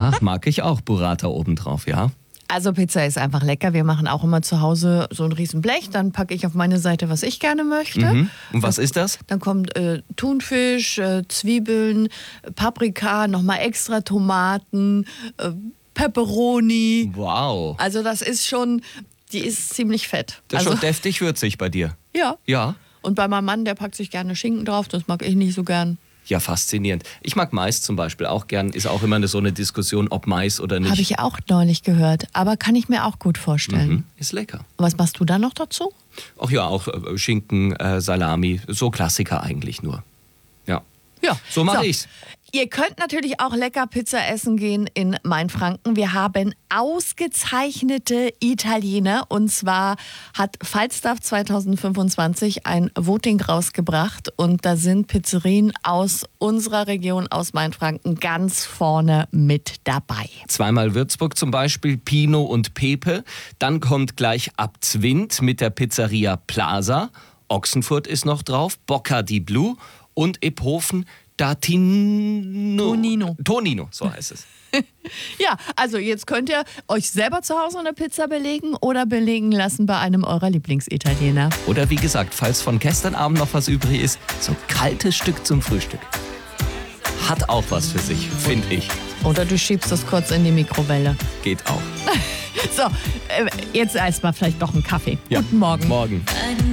Ja, mag ich auch. Burrata obendrauf, ja. Also Pizza ist einfach lecker. Wir machen auch immer zu Hause so ein Riesenblech. Dann packe ich auf meine Seite, was ich gerne möchte. Mhm. Und was ist das? Dann kommt Thunfisch, Zwiebeln, Paprika, nochmal extra Tomaten, Pepperoni. Wow. Also das ist schon, die ist ziemlich fett. Das ist Also, schon deftig würzig bei dir. ja. Ja. Und bei meinem Mann, der packt sich gerne Schinken drauf. Das mag ich nicht so gern. Ja, faszinierend. Ich mag Mais zum Beispiel auch gern. Ist auch immer so eine Diskussion, ob Mais oder nicht. Habe ich auch neulich gehört. Aber kann ich mir auch gut vorstellen. Mhm. Ist lecker. Was machst du da noch dazu? Ach ja, auch Schinken, Salami. So Klassiker eigentlich nur. Ja. Ja. So mache ich's. Ihr könnt natürlich auch lecker Pizza essen gehen in Mainfranken. Wir haben ausgezeichnete Italiener. Und zwar hat Falstaff 2025 ein Voting rausgebracht. Und da sind Pizzerien aus unserer Region, aus Mainfranken, ganz vorne mit dabei. Zweimal Würzburg zum Beispiel, Pino und Pepe. Dann kommt gleich Abzwind mit der Pizzeria Plaza. Ochsenfurt ist noch drauf, Bocca di Blu und Ephofen Tonino, so heißt es. Ja, also jetzt könnt ihr euch selber zu Hause eine Pizza belegen oder belegen lassen bei einem eurer Lieblingsitaliener. Oder wie gesagt, falls von gestern Abend noch was übrig ist, so ein kaltes Stück zum Frühstück. Hat auch was für sich, finde ich. Oder du schiebst das kurz in die Mikrowelle. Geht auch. So, jetzt erstmal vielleicht doch einen Kaffee. Ja. Guten Morgen. Morgen.